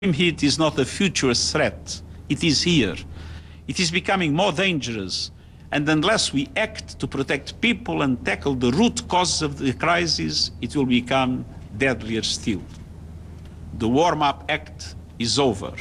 Heat is not a future threat. It is here. It is becoming more dangerous. And unless we act to protect people and tackle the root causes of the crisis, it will become deadlier still. The warm-up act is over.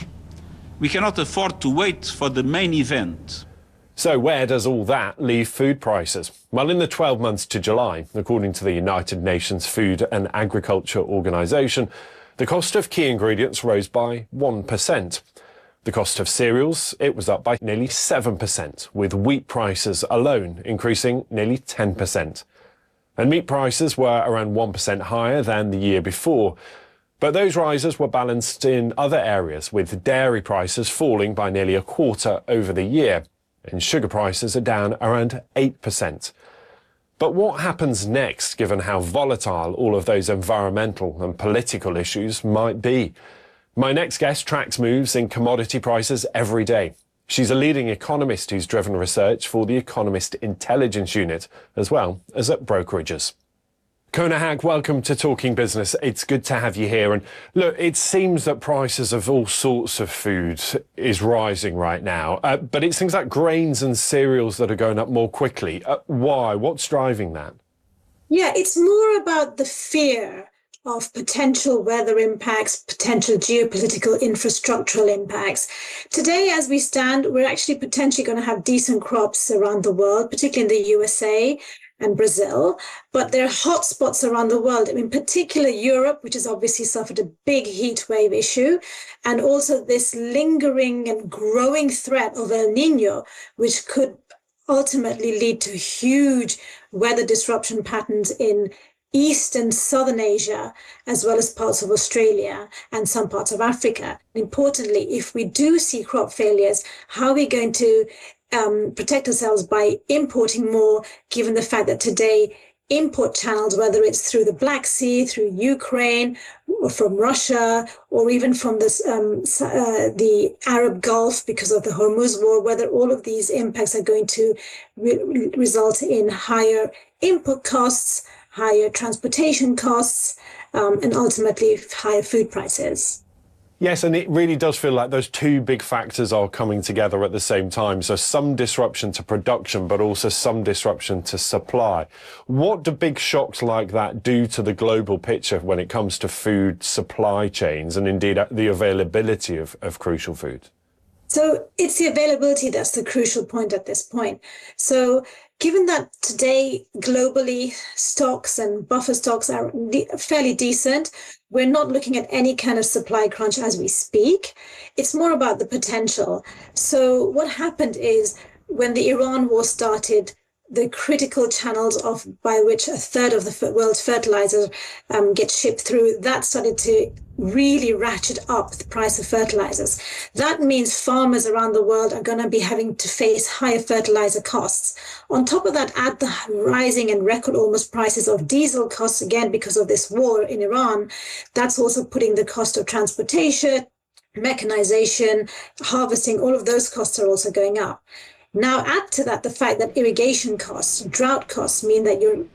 We cannot afford to wait for the main event. So where does all that leave food prices? Well, in the 12 months to July, according to the United Nations Food and Agriculture Organization, the cost of key ingredients rose by 1%. The cost of cereals, it was up by nearly 7%, with wheat prices alone increasing nearly 10%. And meat prices were around 1% higher than the year before. But those rises were balanced in other areas, with dairy prices falling by nearly a quarter over the year. And sugar prices are down around 8%. But what happens next, given how volatile all of those environmental and political issues might be? My next guest tracks moves in commodity prices every day. She's a leading economist who's driven research for the Economist Intelligence Unit, as well as at brokerages. Kona Hag, welcome to Talking Business. It's good to have you here. And look, it seems that prices of all sorts of food is rising right now, but it's things like grains and cereals that are going up more quickly. Why? What's driving that? Yeah, it's more about the fear of potential weather impacts, potential geopolitical infrastructural impacts. Today, as we stand, we're actually potentially going to have decent crops around the world, particularly in the USA and Brazil, but there are hot spots around the world. In particular, Europe, which has obviously suffered a big heat wave issue, and also this lingering and growing threat of El Nino, which could ultimately lead to huge weather disruption patterns in East and Southern Asia, as well as parts of Australia and some parts of Africa. Importantly, if we do see crop failures, how are we going to protect ourselves by importing more, given the fact that today import channels, whether it's through the Black Sea, through Ukraine, or from Russia, or even from the Arab Gulf because of the Hormuz war, whether all of these impacts are going to result in higher input costs, higher transportation costs, and ultimately higher food prices. Yes, and it really does feel like those two big factors are coming together at the same time. So some disruption to production, but also some disruption to supply. What do big shocks like that do to the global picture when it comes to food supply chains and indeed the availability of crucial food? So it's the availability that's the crucial point at this point. So given that today globally stocks and buffer stocks are fairly decent, we're not looking at any kind of supply crunch as we speak. It's more about the potential. So what happened is when the Iran war started, the critical channels by which a third of the world's fertilizer gets shipped through, that started to really ratchet up the price of fertilizers. That means farmers around the world are going to be having to face higher fertilizer costs. On top of that, add the rising and record almost prices of diesel costs, again, because of this war in Iran. That's also putting the cost of transportation, mechanization, harvesting, all of those costs are also going up. Now add to that the fact that irrigation costs, drought costs mean that you're